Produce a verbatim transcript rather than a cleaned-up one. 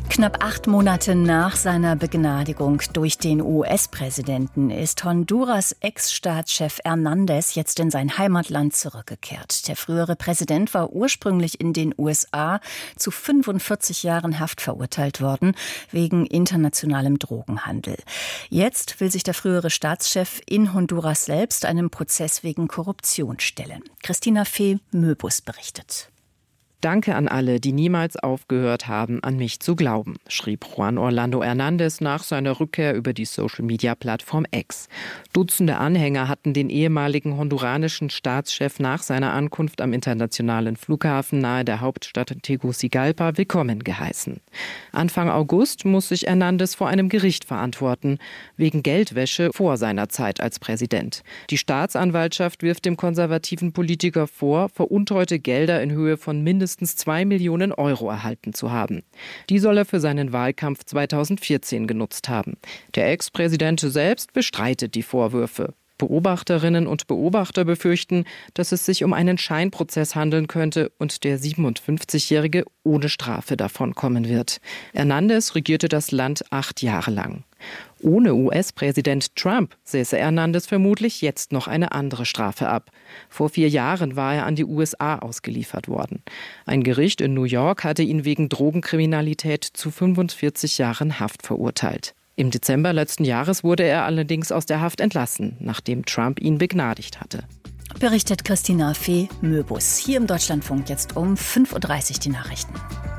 Knapp acht Monate nach seiner Begnadigung durch den U S-Präsidenten ist Honduras Ex-Staatschef Hernández jetzt in sein Heimatland zurückgekehrt. Der frühere Präsident war ursprünglich in den U S A zu fünfundvierzig Jahren Haft verurteilt worden, wegen internationalem Drogenhandel. Jetzt will sich der frühere Staatschef in Honduras selbst einem Prozess wegen Korruption stellen. Christina Fee-Möbus berichtet. Danke an alle, die niemals aufgehört haben, an mich zu glauben, schrieb Juan Orlando Hernández nach seiner Rückkehr über die Social-Media-Plattform X. Dutzende Anhänger hatten den ehemaligen honduranischen Staatschef nach seiner Ankunft am internationalen Flughafen nahe der Hauptstadt Tegucigalpa willkommen geheißen. Anfang August muss sich Hernández vor einem Gericht verantworten, wegen Geldwäsche vor seiner Zeit als Präsident. Die Staatsanwaltschaft wirft dem konservativen Politiker vor, veruntreute Gelder in Höhe von mindestens mindestens zwei Millionen Euro erhalten zu haben. Die soll er für seinen Wahlkampf zweitausendvierzehn genutzt haben. Der Ex-Präsident selbst bestreitet die Vorwürfe. Beobachterinnen und Beobachter befürchten, dass es sich um einen Scheinprozess handeln könnte und der siebenundfünfzigjährige ohne Strafe davonkommen wird. Hernández regierte das Land acht Jahre lang. Ohne U S-Präsident Trump säße Hernández vermutlich jetzt noch eine andere Strafe ab. Vor vier Jahren war er an die U S A ausgeliefert worden. Ein Gericht in New York hatte ihn wegen Drogenkriminalität zu fünfundvierzig Jahren Haft verurteilt. Im Dezember letzten Jahres wurde er allerdings aus der Haft entlassen, nachdem Trump ihn begnadigt hatte. Berichtet Christina Fee-Möbus. Hier im Deutschlandfunk jetzt um fünf Uhr dreißig die Nachrichten.